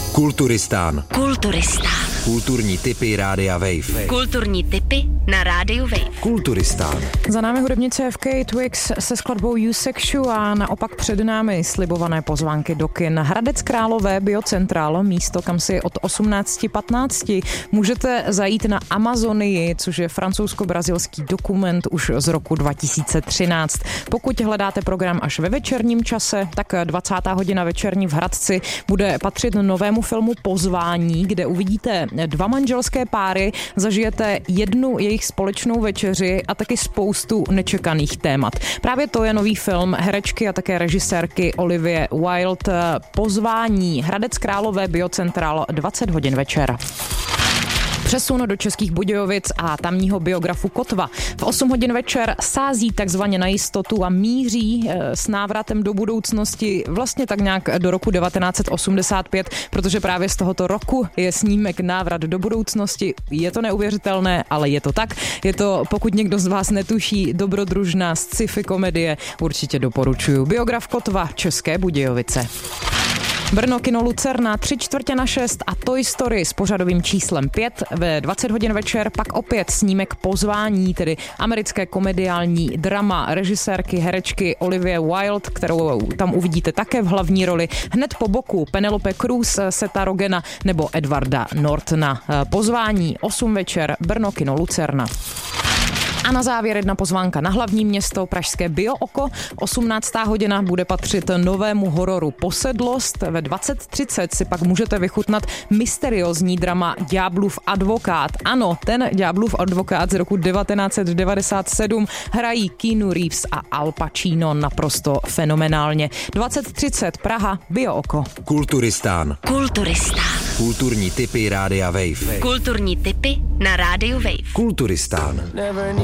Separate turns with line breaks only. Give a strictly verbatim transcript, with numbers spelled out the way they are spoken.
Kulturistán.
Kulturistán.
Kulturní tipy Rádia Wave.
Kulturní tipy na Rádiu Wave.
Kulturistán.
Za námi hudebnice F K Twigs se skladbou You Sexu a naopak před námi slibované pozvánky do kin. Hradec Králové Biocentral, místo, kam si od osmnáct patnáct můžete zajít na Amazonii, což je francouzsko-brazilský dokument už z roku dva tisíce třináct. Pokud hledáte program až ve večerním čase, tak dvacátá hodina večerní v Hradci bude patřit novému filmu Pozvání, kde uvidíte dva manželské páry, zažijete jednu jejich společnou večeři a taky spoustu nečekaných témat. Právě to je nový film herečky a také režisérky Olivie Wilde. Pozvání. Hradec Králové Biocentral, dvacet hodin večer. Přesun do Českých Budějovic a tamního biografu Kotva. V osm hodin večer sází takzvaně na jistotu a míří e, s návratem do budoucnosti vlastně tak nějak do roku devatenáct osmdesát pět, protože právě z tohoto roku je snímek Návrat do budoucnosti. Je to neuvěřitelné, ale je to tak. Je to, pokud někdo z vás netuší, dobrodružná sci-fi komedie, určitě doporučuju. Biograf Kotva, České Budějovice. Brno, kino Lucerna, tři čtvrtě na šest a Toy Story s pořadovým číslem pět. Ve dvacet hodin večer pak opět snímek Pozvání, tedy americké komediální drama režisérky, herečky Olivie Wilde, kterou tam uvidíte také v hlavní roli. Hned po boku Penelope Cruz, Seta Rogena nebo Edwarda Nortona. Pozvání, osm večer, Brno, kino Lucerna. A na závěr jedna pozvánka na hlavní město, pražské Bio Oko. osmnáctá hodina bude patřit novému hororu Posedlost. Ve dvacet třicet si pak můžete vychutnat mysteriózní drama Ďáblův advokát. Ano, ten Ďáblův advokát z roku devatenáct devadesát sedm hrají Keanu Reeves a Al Pacino naprosto fenomenálně. dvacet třicet Praha, Bio Oko.
Kulturistán.
Kulturistán.
Kulturní tipy Rádia Wave.
Kulturní tipy na Rádiu Wave.
Kulturistán.